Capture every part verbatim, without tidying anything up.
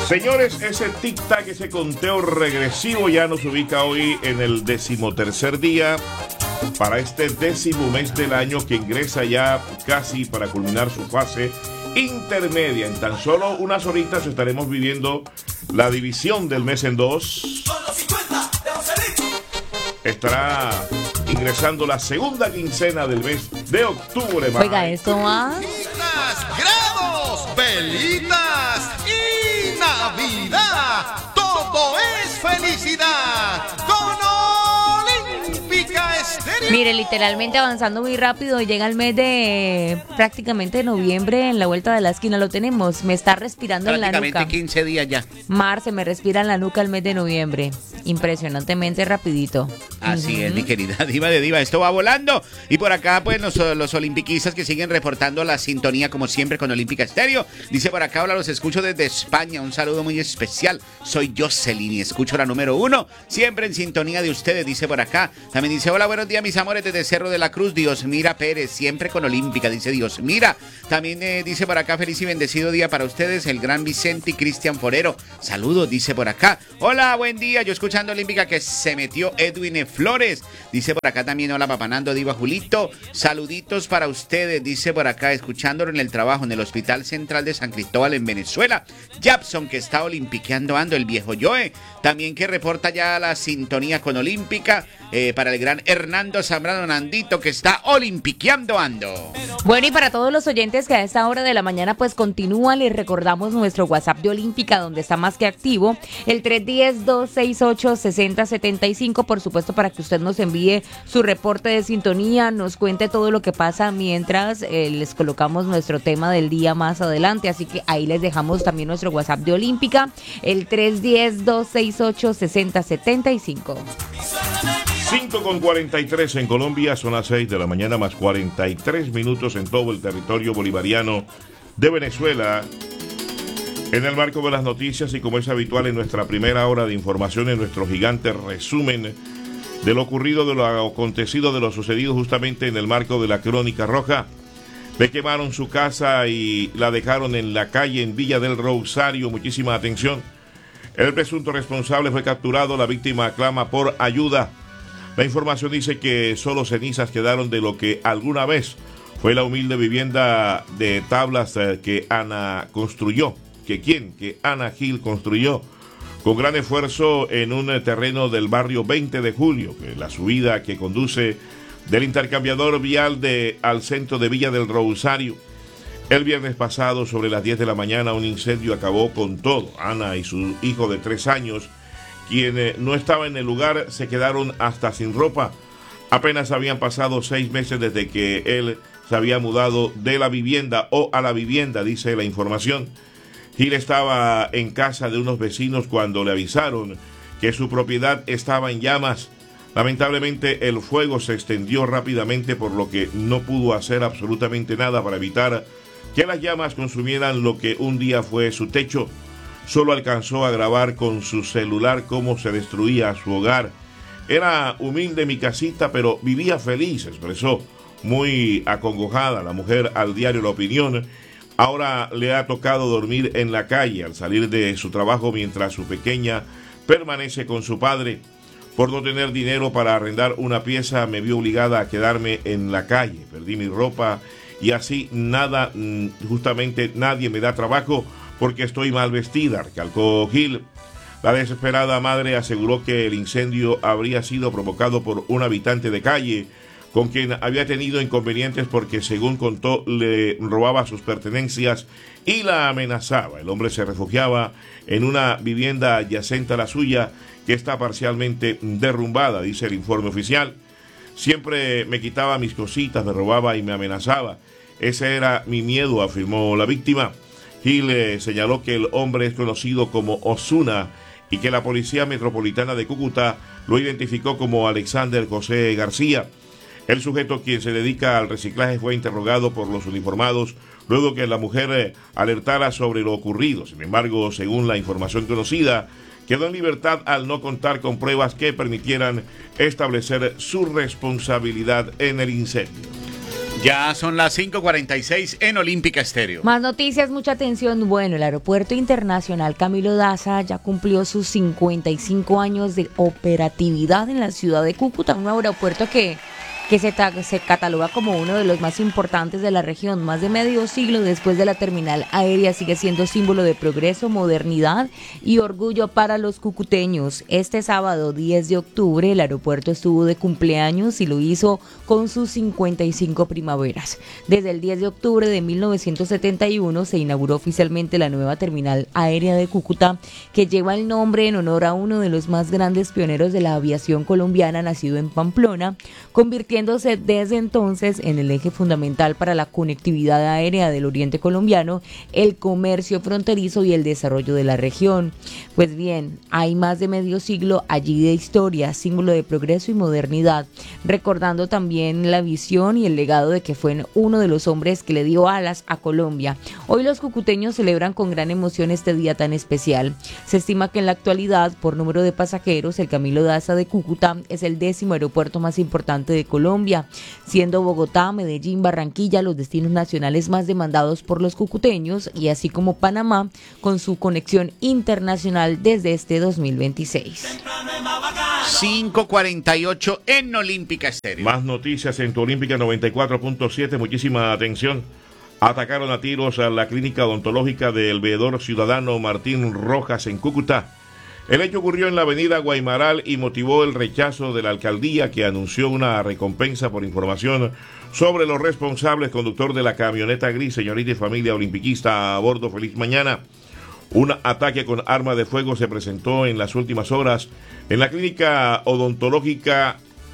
Señores, ese tic-tac, ese conteo regresivo ya nos ubica hoy en el decimotercer día para este décimo mes del año que ingresa ya casi para culminar su fase intermedia. En tan solo unas horitas estaremos viviendo la división del mes en dos. Estará ingresando la segunda quincena del mes de octubre. Oiga, esto va... grados, velitas y Navidad. Todo es felicidad con Olímpica Estéreo. Mire, literalmente avanzando muy rápido, llega el mes de prácticamente noviembre, en la vuelta de la esquina lo tenemos. Me está respirando en la nuca. Prácticamente quince días ya. Mar, se me respira en la nuca el mes de noviembre. Impresionantemente rapidito. Así uh-huh. es, mi querida diva de diva, esto va volando. Y por acá, pues, los, los olimpiquistas que siguen reportando la sintonía, como siempre, con Olímpica Estéreo. Dice por acá, hola, los escucho desde España, un saludo muy especial. Soy Jocelyn y escucho la número uno, siempre en sintonía de ustedes, dice por acá. También dice, hola, buenos días, mis amores, desde Cerro de la Cruz, Dios Mira Pérez, siempre con Olímpica, dice Dios Mira. También eh, dice por acá, feliz y bendecido día para ustedes, el gran Vicente y Cristian Forero. Saludos, dice por acá. Hola, buen día, yo escuchando Olímpica que se metió Edwin Flores. Dice por acá también, hola, papanando, diva Julito. Saluditos para ustedes, dice por acá, escuchándolo en el trabajo en el Hospital Central de San Cristóbal en Venezuela. Japson, que está olimpiqueando ando, el viejo Joe. También que reporta ya la sintonía con Olímpica eh, para el gran Hernando Zambrano Nandito, que está olimpiqueando ando. Bueno, y para todos los oyentes que a esta hora de la mañana pues continúan, les recordamos nuestro WhatsApp de Olímpica, donde está más que activo, el tres uno cero, dos seis ocho, seis cero siete cinco, por supuesto, para que usted nos envíe su reporte de sintonía, nos cuente todo lo que pasa mientras eh, les colocamos nuestro tema del día más adelante. Así que ahí les dejamos también nuestro WhatsApp de Olímpica, el tres uno cero, dos seis ocho, seis cero siete cinco. cinco con cuarenta y tres en Colombia, son las seis de la mañana más cuarenta y tres minutos en todo el territorio bolivariano de Venezuela. En el marco de las noticias y como es habitual en nuestra primera hora de información, en nuestro gigante resumen de lo ocurrido, de lo acontecido, de lo sucedido justamente en el marco de la Crónica Roja. Le quemaron su casa y la dejaron en la calle en Villa del Rosario. Muchísima atención. El presunto responsable fue capturado, la víctima clama por ayuda. La información dice que solo cenizas quedaron de lo que alguna vez fue la humilde vivienda de tablas que Ana construyó. ¿Que quién? Que Ana Gil construyó con gran esfuerzo en un terreno del barrio veinte de julio, que la subida que conduce del intercambiador vial de, al centro de Villa del Rosario. El viernes pasado, sobre las diez de la mañana, un incendio acabó con todo. Ana y su hijo de tres años, quien no estaba en el lugar, se quedaron hasta sin ropa. Apenas habían pasado seis meses desde que él se había mudado de la vivienda o a la vivienda, dice la información. Gil estaba en casa de unos vecinos cuando le avisaron que su propiedad estaba en llamas. Lamentablemente el fuego se extendió rápidamente, por lo que no pudo hacer absolutamente nada para evitar que las llamas consumieran lo que un día fue su techo. Solo alcanzó a grabar con su celular cómo se destruía su hogar. Era humilde mi casita, pero vivía feliz, expresó, muy acongojada la mujer al diario La Opinión. Ahora le ha tocado dormir en la calle al salir de su trabajo, mientras su pequeña permanece con su padre. Por no tener dinero para arrendar una pieza, me vi obligada a quedarme en la calle. Perdí mi ropa y así nada, justamente nadie me da trabajo porque estoy mal vestida, recalcó Gil. La desesperada madre aseguró que el incendio habría sido provocado por un habitante de calle con quien había tenido inconvenientes porque, según contó, le robaba sus pertenencias y la amenazaba. El hombre se refugiaba en una vivienda adyacente a la suya que está parcialmente derrumbada, dice el informe oficial. Siempre me quitaba mis cositas, me robaba y me amenazaba. Ese era mi miedo, afirmó la víctima. Gil eh, señaló que el hombre es conocido como Osuna y que la Policía Metropolitana de Cúcuta lo identificó como Alexander José García. El sujeto, quien se dedica al reciclaje, fue interrogado por los uniformados luego que la mujer eh, alertara sobre lo ocurrido. Sin embargo, según la información conocida, quedó en libertad al no contar con pruebas que permitieran establecer su responsabilidad en el incendio. Ya son las cinco cuarenta y seis en Olímpica Estéreo. Más noticias, mucha atención. Bueno, el Aeropuerto Internacional Camilo Daza ya cumplió sus cincuenta y cinco años de operatividad en la ciudad de Cúcuta, un aeropuerto que... que se, se cataloga como uno de los más importantes de la región. Más de medio siglo después de la terminal aérea sigue siendo símbolo de progreso, modernidad y orgullo para los cucuteños. Este sábado diez de octubre el aeropuerto estuvo de cumpleaños y lo hizo con sus cincuenta y cinco primaveras. Desde el diez de octubre de mil novecientos setenta y uno se inauguró oficialmente la nueva terminal aérea de Cúcuta, que lleva el nombre en honor a uno de los más grandes pioneros de la aviación colombiana, nacido en Pamplona, convirtiendo desde entonces en el eje fundamental para la conectividad aérea del oriente colombiano, el comercio fronterizo y el desarrollo de la región. Pues bien, hay más de medio siglo allí de historia, símbolo de progreso y modernidad, recordando también la visión y el legado de que fue uno de los hombres que le dio alas a Colombia. Hoy los cucuteños celebran con gran emoción este día tan especial. Se estima que en la actualidad, por número de pasajeros, el Camilo Daza de Cúcuta es el décimo aeropuerto más importante de Colombia, siendo Bogotá, Medellín, Barranquilla los destinos nacionales más demandados por los cucuteños, y así como Panamá con su conexión internacional desde este dos mil veintiséis. cinco cuarenta y ocho en Olímpica Estéreo. Más noticias en tu Olímpica noventa y cuatro punto siete. Muchísima atención. Atacaron a tiros a la clínica odontológica del veedor ciudadano Martín Rojas en Cúcuta. El hecho ocurrió en la avenida Guaymaral y motivó el rechazo de la alcaldía, que anunció una recompensa por información sobre los responsables. Conductor de la camioneta gris, señorita y familia olimpiquista a bordo, feliz mañana. Un ataque con arma de fuego se presentó en las últimas horas en la clínica odontológica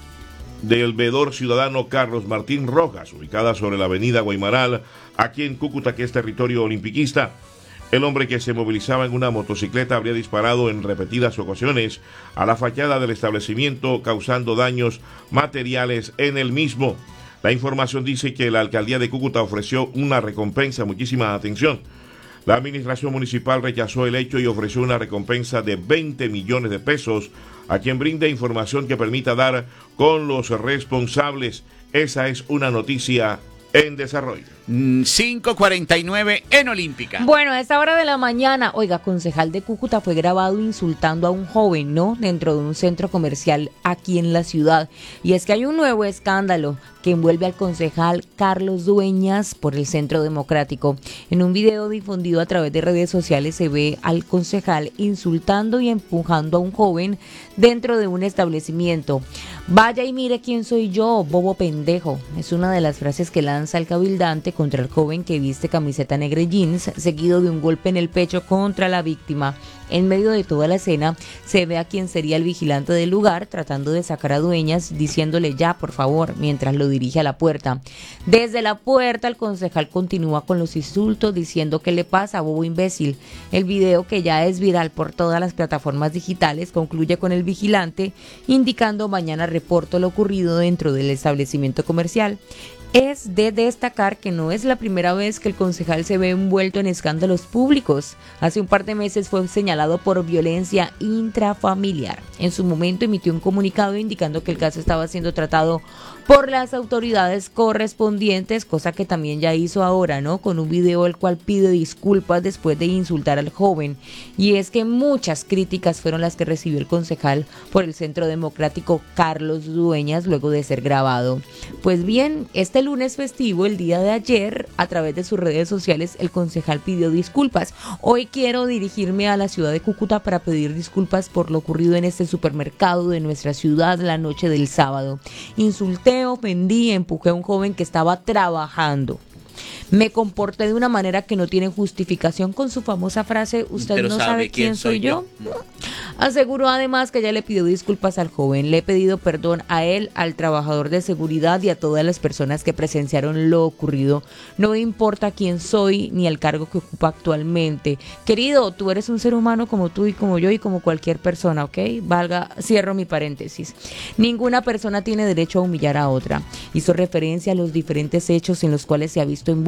del veedor ciudadano Carlos Martín Rojas, ubicada sobre la avenida Guaymaral, aquí en Cúcuta, que es territorio olimpiquista. El hombre, que se movilizaba en una motocicleta, habría disparado en repetidas ocasiones a la fachada del establecimiento, causando daños materiales en el mismo. La información dice que la alcaldía de Cúcuta ofreció una recompensa. Muchísima atención. La administración municipal rechazó el hecho y ofreció una recompensa de veinte millones de pesos a quien brinde información que permita dar con los responsables. Esa es una noticia en desarrollo. cinco cuarenta y nueve en Olímpica. Bueno, a esta hora de la mañana, oiga, concejal de Cúcuta fue grabado insultando a un joven, ¿no?, dentro de un centro comercial aquí en la ciudad. Y es que hay un nuevo escándalo que envuelve al concejal Carlos Dueñas por el Centro Democrático. En un video difundido a través de redes sociales se ve al concejal insultando y empujando a un joven dentro de un establecimiento. Vaya y mire quién soy yo, bobo pendejo. Es una de las frases que lanza el cabildante contra el joven que viste camiseta negra y jeans, seguido de un golpe en el pecho contra la víctima. En medio de toda la escena se ve a quien sería el vigilante del lugar tratando de sacar a Dueñas, diciéndole ya, por favor, mientras lo dirige a la puerta. Desde la puerta el concejal continúa con los insultos, diciendo ¿qué le pasa, bobo imbécil? El video, que ya es viral por todas las plataformas digitales, concluye con el vigilante indicando mañana reporto lo ocurrido dentro del establecimiento comercial. Es de destacar que no es la primera vez que el concejal se ve envuelto en escándalos públicos. Hace un par de meses fue señalado por violencia intrafamiliar. En su momento emitió un comunicado indicando que el caso estaba siendo tratado por las autoridades correspondientes, cosa que también ya hizo ahora, ¿no?, con un video el cual pide disculpas después de insultar al joven. Y es que muchas críticas fueron las que recibió el concejal por el Centro Democrático Carlos Dueñas luego de ser grabado. Pues bien, este lunes festivo, el día de ayer, a través de sus redes sociales, el concejal pidió disculpas. Hoy quiero dirigirme a la ciudad de Cúcuta para pedir disculpas por lo ocurrido en este supermercado de nuestra ciudad la noche del sábado. Insulté, ofendí, empujé a un joven que estaba trabajando. Me comporté de una manera que no tiene justificación, con su famosa frase, ¿usted Pero no sabe sabe quién, quién soy soy yo? yo. Aseguró además que ya le pidió disculpas al joven, le he pedido perdón a él, al trabajador de seguridad y a todas las personas que presenciaron lo ocurrido. No me importa quién soy ni el cargo que ocupo actualmente. Querido, tú eres un ser humano como tú y como yo y como cualquier persona, ¿ok? Valga, cierro mi paréntesis. Ninguna persona tiene derecho a humillar a otra. Hizo referencia a los diferentes hechos en los cuales se ha visto envuelto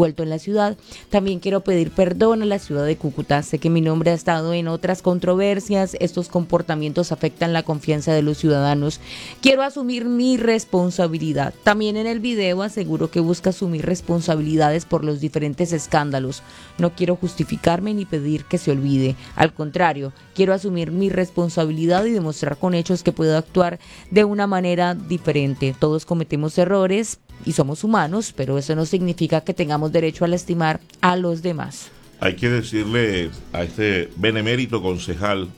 resuelto en la ciudad. También quiero pedir perdón a la ciudad de Cúcuta. Sé que mi nombre ha estado en otras controversias. Estos comportamientos afectan la confianza de los ciudadanos. Quiero asumir mi responsabilidad. También en el video aseguro que busca asumir responsabilidades por los diferentes escándalos. No quiero justificarme ni pedir que se olvide. Al contrario, quiero asumir mi responsabilidad y demostrar con hechos que puedo actuar de una manera diferente. Todos cometemos errores y somos humanos, pero eso no significa que tengamos derecho a lastimar a los demás. Hay que decirle a este benemérito concejal,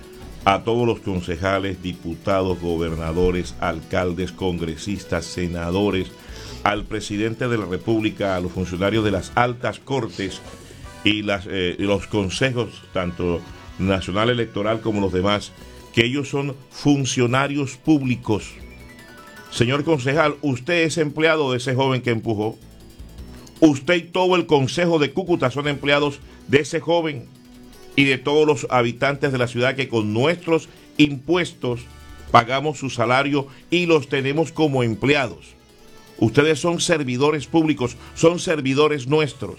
a todos los concejales, diputados, gobernadores, alcaldes, congresistas, senadores, al presidente de la República, a los funcionarios de las altas cortes y las, eh, los consejos, tanto nacional electoral como los demás, que ellos son funcionarios públicos. Señor concejal, usted es empleado de ese joven que empujó. Usted y todo el consejo de Cúcuta son empleados de ese joven y de todos los habitantes de la ciudad que con nuestros impuestos pagamos su salario y los tenemos como empleados. Ustedes son servidores públicos, son servidores nuestros.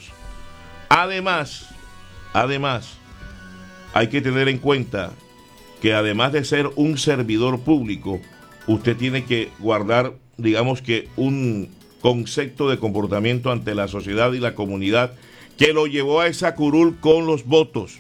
Además, además, hay que tener en cuenta que además de ser un servidor público, usted tiene que guardar, digamos que un concepto de comportamiento ante la sociedad y la comunidad que lo llevó a esa curul con los votos.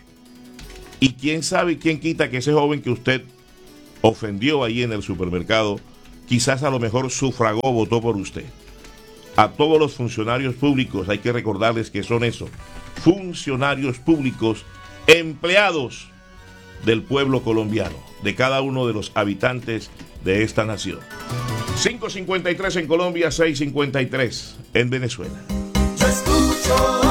Y quién sabe y quién quita que ese joven que usted ofendió ahí en el supermercado, quizás a lo mejor sufragó, votó por usted. A todos los funcionarios públicos hay que recordarles que son eso, funcionarios públicos, empleados del pueblo colombiano, de cada uno de los habitantes de esta nación. cinco cincuenta y tres en Colombia, seis cincuenta y tres en Venezuela. Yo escucho